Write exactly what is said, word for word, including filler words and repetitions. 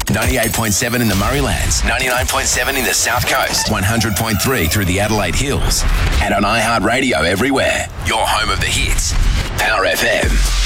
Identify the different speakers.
Speaker 1: ninety-eight point seven in the Murraylands, ninety-nine point seven in the South Coast, one hundred point three through the Adelaide Hills, and on iHeartRadio everywhere. Your home of the hits. Power F M.